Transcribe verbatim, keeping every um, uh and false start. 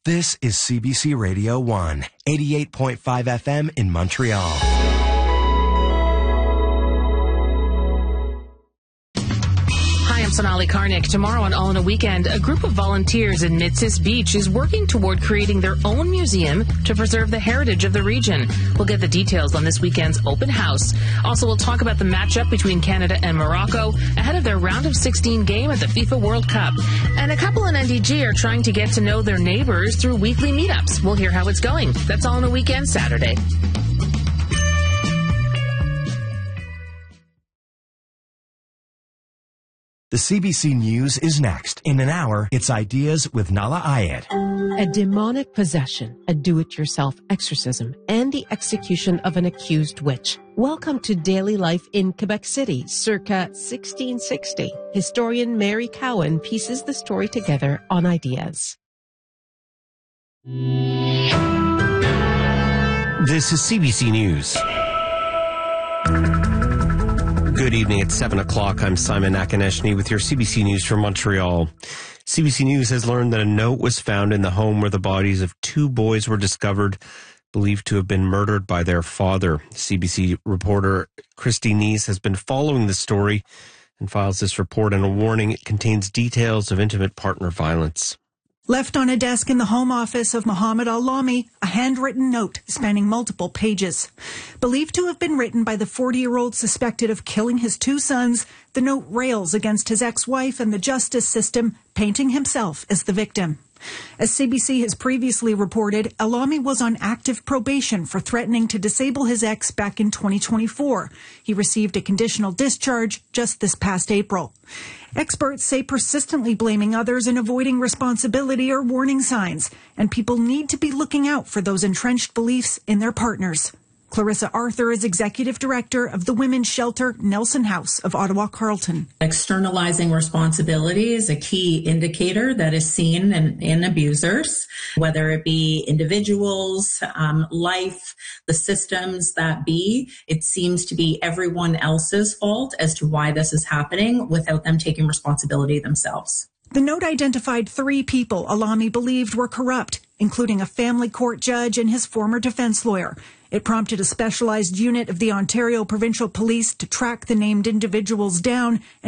This is C B C Radio one, eighty-eight point five F M in Montreal. I'm Sonali Karnik. Tomorrow on All in a Weekend, a group of volunteers in Nitsis Beach is working toward creating their own museum to preserve the heritage of the region. We'll get the details on this weekend's open house. Also, we'll talk about the matchup between Canada and Morocco ahead of their round of sixteen game at the FIFA World Cup. And a couple in N D G are trying to get to know their neighbors through weekly meetups. We'll hear how it's going. That's All in a Weekend Saturday. The C B C News is next. In an hour, it's Ideas with Nala Ayed. A demonic possession, a do-it-yourself exorcism, and the execution of an accused witch. Welcome to Daily Life in Quebec City, circa sixteen sixty. Historian Mary Cowan pieces the story together on Ideas. This is C B C News. Good evening. It's seven o'clock. I'm Simon Akineshny with your C B C News from Montreal. C B C News has learned that a note was found in the home where the bodies of two boys were discovered, believed to have been murdered by their father. C B C reporter Christy Neese has been following the story and files this report and a warning. It contains details of intimate partner violence. Left on a desk in the home office of Mohammed Al-Lami, a handwritten note spanning multiple pages. Believed to have been written by the forty-year-old suspected of killing his two sons, the note rails against his ex-wife and the justice system, painting himself as the victim. As C B C has previously reported, Al-Lami was on active probation for threatening to disable his ex back in twenty twenty-four. He received a conditional discharge just this past April. Experts say persistently blaming others and avoiding responsibility are warning signs, and people need to be looking out for those entrenched beliefs in their partners. Clarissa Arthur is executive director of the women's shelter Nelson House of Ottawa Carleton. Externalizing responsibility is a key indicator that is seen in, in abusers, whether it be individuals, um, life, the systems that be. It seems to be everyone else's fault as to why this is happening without them taking responsibility themselves. The note identified three people Al-Lami believed were corrupt, including a family court judge and his former defense lawyer. It prompted a specialized unit of the Ontario Provincial Police to track the named individuals down and